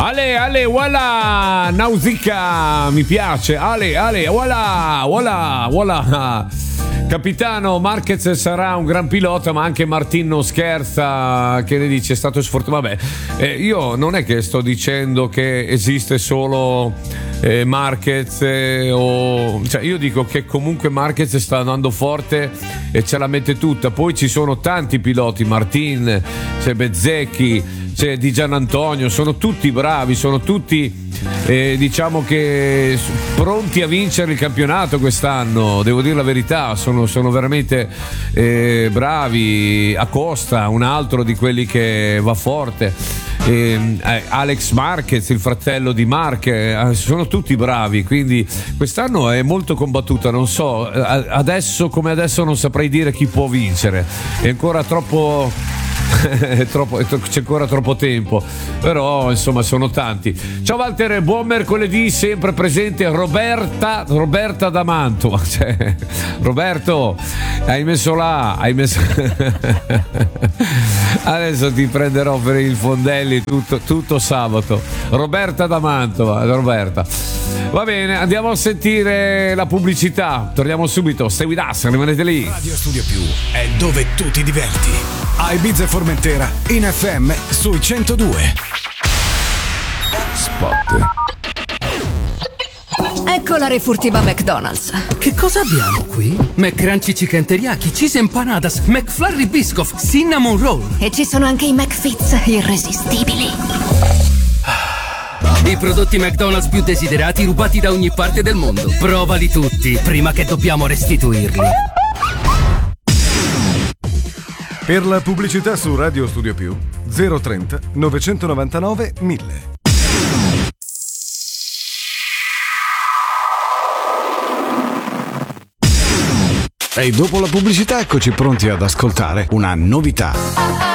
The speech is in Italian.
Ale, voilà, Nausicaa, mi piace. Ale, voilà. Capitano, Marquez sarà un gran pilota, ma anche Martin non scherza. Che ne dice? È stato sfortunato. Vabbè, io non è che sto dicendo che esiste solo Marquez, cioè io dico che comunque Marquez sta andando forte e ce la mette tutta. Poi ci sono tanti piloti, Martin, c'è Bezzecchi, c'è Di Giannantonio, sono tutti bravi, sono tutti diciamo che pronti a vincere il campionato quest'anno, devo dire la verità, sono veramente bravi. Acosta, un altro di quelli che va forte, Alex Marquez, il fratello di Marc, sono tutti bravi, quindi quest'anno è molto combattuta. Non so, adesso come adesso non saprei dire chi può vincere, è ancora troppo c'è ancora troppo tempo, però insomma sono tanti. Ciao Walter, buon mercoledì, sempre presente Roberta da Mantova. Cioè, Roberto, hai messo adesso ti prenderò per il fondelli tutto sabato. Roberta da Mantova, Roberta. Va bene, andiamo a sentire la pubblicità, torniamo subito. Stay with us, rimanete lì. Radio Studio Più è dove tu ti diverti. A Ibiza e Formentera in FM sui 102. Spot. Ecco la refurtiva McDonald's. Che cosa abbiamo qui? McCrunchy Chicken Teriyaki, Cheese Empanadas, McFlurry Biscoff, Cinnamon Roll. E ci sono anche i McFits irresistibili. I prodotti McDonald's più desiderati rubati da ogni parte del mondo. Provali tutti prima che dobbiamo restituirli. Per la pubblicità su Radio Studio Più 030 999 1000. E dopo la pubblicità eccoci pronti ad ascoltare una novità.